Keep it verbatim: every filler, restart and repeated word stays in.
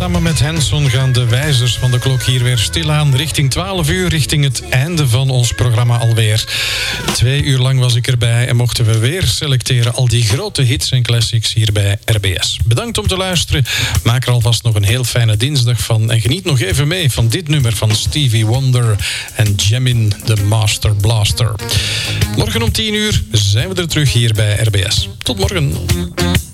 Samen met Hanson gaan de wijzers van de klok hier weer stilaan richting twaalf uur, richting het einde van ons programma alweer. Twee uur lang was ik erbij en mochten we weer selecteren al die grote hits en classics hier bij R B S. Bedankt om te luisteren. Maak er alvast nog een heel fijne dinsdag van en geniet nog even mee van dit nummer van Stevie Wonder en Jamin the Master Blaster. Morgen om tien uur zijn we er terug hier bij R B S. Tot morgen.